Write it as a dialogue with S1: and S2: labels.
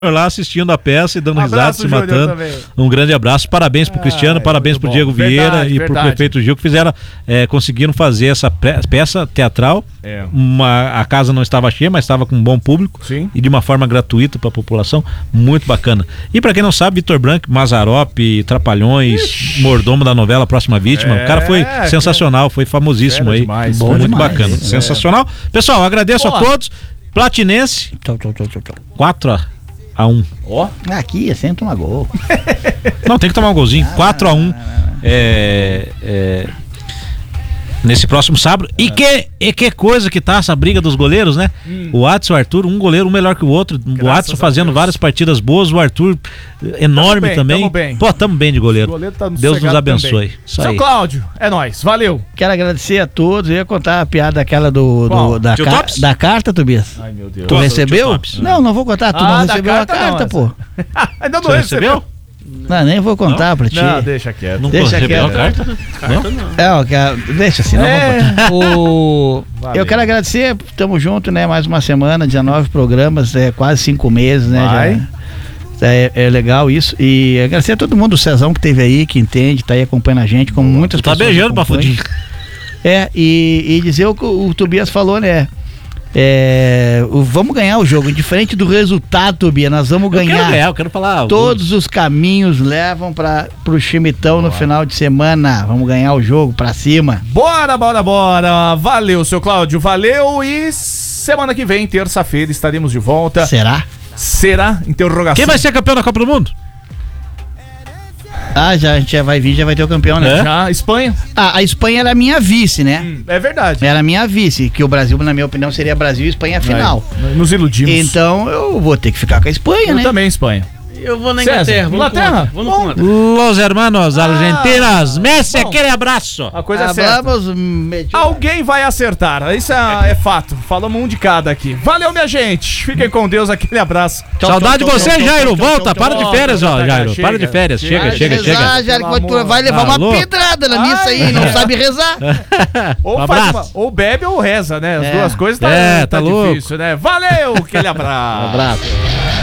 S1: lá assistindo a peça e dando risada,
S2: Abraço,
S1: se
S2: Júnior,
S1: matando.
S2: também.
S1: Um grande abraço, parabéns pro Cristiano, parabéns pro
S2: muito
S1: Diego
S2: bom.
S1: Vieira
S2: Verdade,
S1: e pro
S2: verdade.
S1: prefeito Gil, que fizeram, conseguiram fazer essa peça teatral. A casa não estava cheia, mas estava com um bom público.
S2: Sim.
S1: E de uma forma gratuita para a população, muito bacana. E para quem não sabe, Vitor Branco, Mazzaropi, Trapalhões, mordomo da novela Próxima Vítima, o cara foi sensacional, foi famosíssimo aí,
S2: demais,
S1: bom, muito
S3: demais.
S1: bacana, sensacional. Pessoal, agradeço a todos. Platinense,
S3: Tchau.
S1: 4-1.
S2: Ó.
S3: Aqui é sempre tomar gol.
S1: Não, tem que tomar um golzinho. 4-1. Nesse próximo sábado. E que coisa que tá essa briga dos goleiros, né? O Adson e o Arthur, um goleiro um melhor que o outro. O Adson fazendo várias partidas boas, o Arthur enorme
S2: bem,
S1: também.
S2: tamo bem.
S1: Pô, tamo bem de goleiro.
S2: O goleiro tá
S1: Deus nos
S2: sossegado
S1: abençoe.
S2: também.
S1: Isso
S2: Seu
S1: aí.
S2: Cláudio, é nóis. Valeu.
S3: Quero agradecer a todos. Eu ia contar a piada aquela
S2: Qual?
S1: Tio Tops?
S3: da carta, Tobias.
S2: Ai, meu Deus.
S3: Tu
S1: Tio
S3: recebeu?
S1: Tops.
S3: Não vou contar. Tu
S2: Ah,
S3: não
S2: da
S3: recebeu a
S2: carta
S3: carta,
S2: não,
S3: pô.
S2: Ainda não
S1: Você recebeu?
S3: Não, nem vou contar pra ti.
S2: Não, deixa quieto.
S1: Não
S3: Deixa
S1: recebeu a
S3: quieto.
S1: carta?
S3: Deixa assim, não vou contar.
S2: Valeu.
S3: Eu quero agradecer, tamo junto, né? Mais uma semana, 19 programas, quase 5 meses, né?
S2: Vai.
S3: Já, é legal isso. E agradecer a todo mundo, o Cezão que teve aí, que entende, tá aí acompanhando a gente, como muitas
S1: Tu tá
S3: pessoas.
S1: beijando pra
S3: acompanham.
S1: fudir.
S3: E dizer o que o Tobias falou, né? Vamos ganhar o jogo, indiferente do resultado, Tobias, nós vamos ganhar.
S1: Eu quero falar.
S3: Todos os caminhos levam pro Chimitão no final de semana. Vamos ganhar o jogo pra cima.
S2: Bora. Valeu, seu Cláudio. Valeu e semana que vem, terça-feira, estaremos de volta.
S3: Será?
S2: Será? Interrogação.
S1: Quem vai ser campeão da Copa do Mundo?
S3: A gente já vai vir, já vai ter o campeão, né?
S2: Já, Espanha.
S3: A Espanha era a minha vice, né?
S2: É verdade.
S3: Era a minha vice, que o Brasil, na minha opinião, seria Brasil e Espanha final.
S2: Nos iludimos.
S3: Então eu vou ter que ficar com a Espanha,
S2: Eu
S3: né?
S2: também, Espanha.
S4: Eu vou na
S2: César,
S4: Inglaterra.
S2: Inglaterra?
S4: Vamos contra.
S1: Los hermanos argentinos. Messi,
S2: Bom.
S1: aquele abraço.
S2: A coisa é certa. Alguém vai acertar, isso é fato. Falamos um de cada aqui. Valeu, minha gente. Fiquem com Deus, aquele abraço.
S1: Saudade de você, Jairo. Volta, para de férias, ó, Jairo.
S2: Chega,
S1: Para de férias. Chega.
S3: Rezar, Jair, que tu vai levar
S1: Alô?
S3: uma pedrada na missa aí, não sabe rezar.
S2: Ou,
S1: Abraço.
S2: ou bebe ou reza, né? As duas coisas
S1: tá
S2: tá
S1: louco.
S2: difícil, né? Valeu, aquele abraço.
S3: Abraço.